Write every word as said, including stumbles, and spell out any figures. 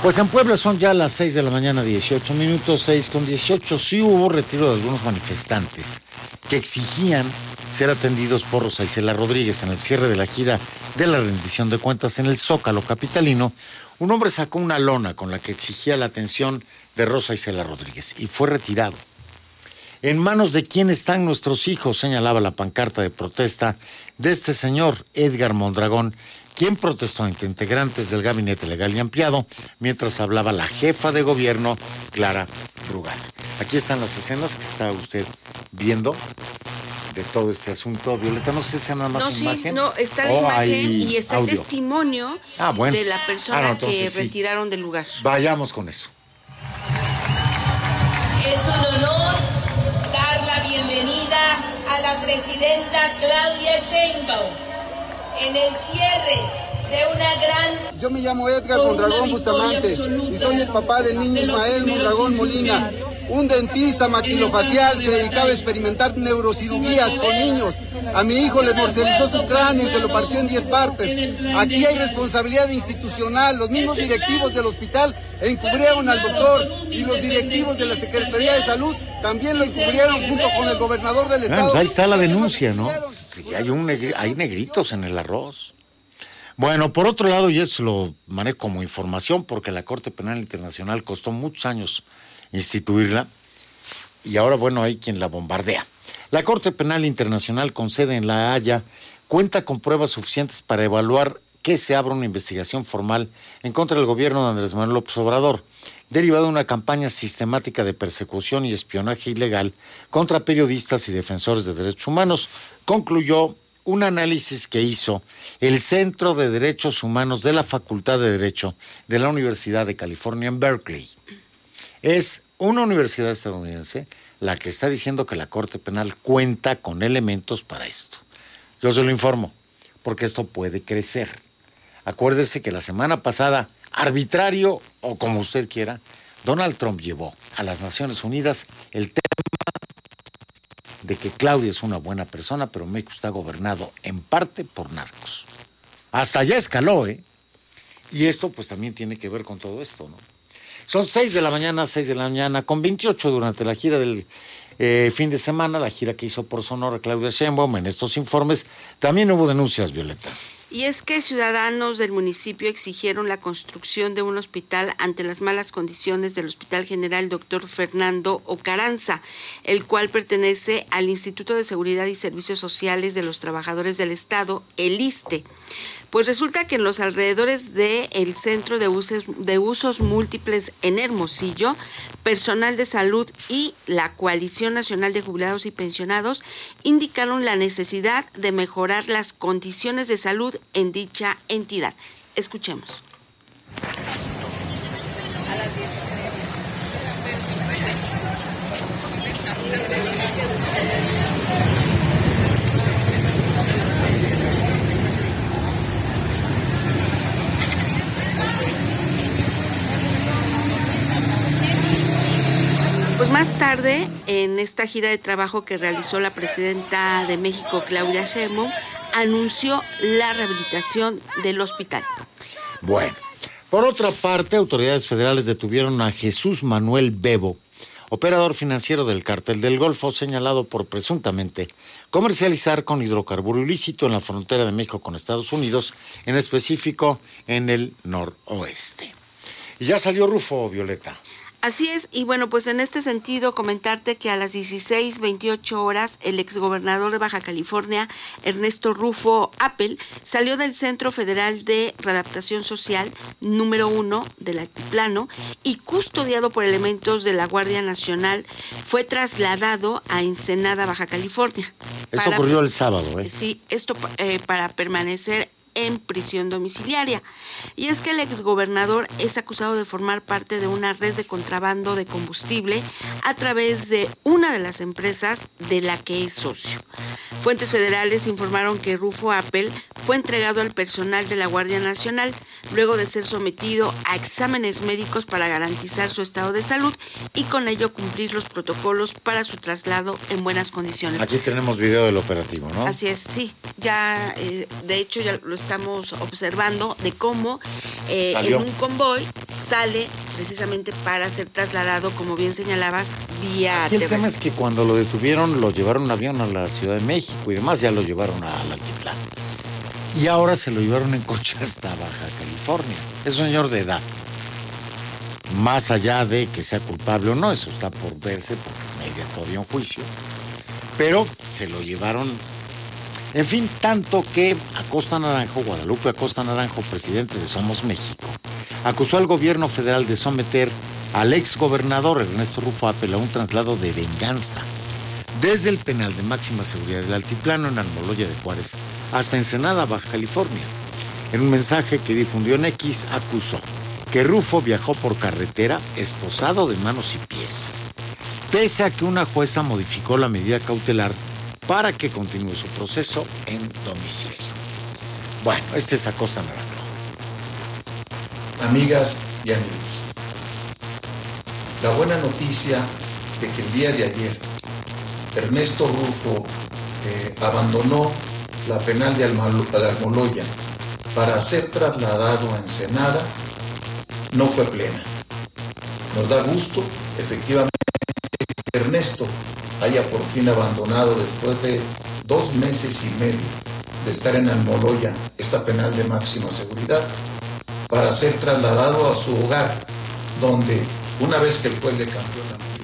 Pues en Puebla son ya las seis de la mañana, dieciocho minutos, seis con dieciocho. Sí hubo retiro de algunos manifestantes que exigían ser atendidos por Rosa Isela Rodríguez en el cierre de la gira de la rendición de cuentas en el Zócalo capitalino. Un hombre sacó una lona con la que exigía la atención de Rosa Isela Rodríguez y fue retirado. ¿En manos de quién están nuestros hijos?, señalaba la pancarta de protesta de este señor Edgar Mondragón, quien protestó ante integrantes del gabinete legal y ampliado, mientras hablaba la jefa de gobierno, Clara Brugada. Aquí están las escenas que está usted viendo de todo este asunto. Violeta, no sé si sea nada más no, sí, imagen. No, está la oh, imagen y está audio. El testimonio ah, bueno. de la persona ah, no, que sí. retiraron del lugar. Vayamos con eso. Es un honor dar la bienvenida a la presidenta Claudia Sheinbaum en el cierre de una gran... Yo me llamo Edgar Mondragón Bustamante y soy el papá del niño Ismael Mondragón Molina, un dentista maxilofacial que se dedicaba a experimentar neurocirugías con niños. A mi hijo le morcelizó su cráneo y se lo partió en diez partes. Aquí hay responsabilidad institucional. Los mismos directivos del hospital encubrieron al doctor y los directivos de la Secretaría de Salud también lo encubrieron junto con el gobernador del estado. Bueno, pues ahí está la denuncia, ¿no? Sí, hay, un negri- hay negritos en el arroz. Bueno, por otro lado, y esto lo manejo como información, porque la Corte Penal Internacional costó muchos años instituirla, y ahora, bueno, hay quien la bombardea. La Corte Penal Internacional, con sede en La Haya, cuenta con pruebas suficientes para evaluar que se abra una investigación formal en contra del gobierno de Andrés Manuel López Obrador, derivado de una campaña sistemática de persecución y espionaje ilegal contra periodistas y defensores de derechos humanos, concluyó un análisis que hizo el Centro de Derechos Humanos de la Facultad de Derecho de la Universidad de California en Berkeley. Es una universidad estadounidense la que está diciendo que la Corte Penal cuenta con elementos para esto. Yo se lo informo, porque esto puede crecer. Acuérdese que la semana pasada, arbitrario o como usted quiera, Donald Trump llevó a las Naciones Unidas el tema de que Claudia es una buena persona, pero México está gobernado en parte por narcos. Hasta allá escaló, ¿eh? Y esto pues también tiene que ver con todo esto, ¿no? Son seis de la mañana, seis de la mañana, con veintiocho durante la gira del eh, fin de semana, la gira que hizo por Sonora Claudia Sheinbaum. En estos informes también hubo denuncias, Violeta. Y es que ciudadanos del municipio exigieron la construcción de un hospital ante las malas condiciones del Hospital General Doctor Fernando Ocaranza, el cual pertenece al Instituto de Seguridad y Servicios Sociales de los Trabajadores del Estado, el ISSSTE. Pues resulta que en los alrededores del Centro de Usos, de Usos Múltiples en Hermosillo, personal de salud y la Coalición Nacional de Jubilados y Pensionados indicaron la necesidad de mejorar las condiciones de salud en dicha entidad. Escuchemos. Pues más tarde, en esta gira de trabajo que realizó la presidenta de México, Claudia Sheinbaum, anunció la rehabilitación del hospital. Bueno, por otra parte, autoridades federales detuvieron a Jesús Manuel Bebo, operador financiero del Cártel del Golfo, señalado por presuntamente comercializar con hidrocarburo ilícito en la frontera de México con Estados Unidos, en específico en el noroeste. Y ya salió Rufo, Violeta. Así es, y bueno, pues en este sentido comentarte que a las dieciséis veintiocho horas el exgobernador de Baja California, Ernesto Rufo Appel, salió del Centro Federal de Readaptación Social número uno del Altiplano y custodiado por elementos de la Guardia Nacional, fue trasladado a Ensenada, Baja California. Esto para, ocurrió el sábado, ¿eh? Sí, esto eh, para permanecer en prisión domiciliaria. Y es que el exgobernador es acusado de formar parte de una red de contrabando de combustible a través de una de las empresas de la que es socio. Fuentes federales informaron que Rufo Appel fue entregado al personal de la Guardia Nacional luego de ser sometido a exámenes médicos para garantizar su estado de salud y con ello cumplir los protocolos para su traslado en buenas condiciones. Aquí tenemos video del operativo, ¿no? Así es, sí. Ya, eh, de hecho, ya lo estamos observando de cómo eh, en un convoy sale precisamente para ser trasladado, como bien señalabas, vía Aquí el terrestre. tema es que cuando lo detuvieron, lo llevaron en avión a la Ciudad de México y demás, ya lo llevaron al altiplano. Y ahora se lo llevaron en coche hasta Baja California. Es un señor de edad. Más allá de que sea culpable o no, eso está por verse, porque media todavía un juicio. Pero se lo llevaron, en fin, tanto que Acosta Naranjo, Guadalupe Acosta Naranjo, presidente de Somos México, acusó al gobierno federal de someter al exgobernador Ernesto Ruffapel a un traslado de venganza desde el penal de máxima seguridad del Altiplano en Almoloya de Juárez hasta Ensenada, Baja California. En un mensaje que difundió en X, acusó que Rufo viajó por carretera esposado de manos y pies, pese a que una jueza modificó la medida cautelar para que continúe su proceso en domicilio. Bueno, este es Acosta Naranjo. Amigas y amigos, la buena noticia de que el día de ayer Ernesto Rufo eh, abandonó la penal de Almoloya para ser trasladado a Ensenada no fue plena. Nos da gusto, efectivamente, que Ernesto haya por fin abandonado después de dos meses y medio de estar en Almoloya, esta penal de máxima seguridad, para ser trasladado a su hogar, donde una vez que el juez le cambió la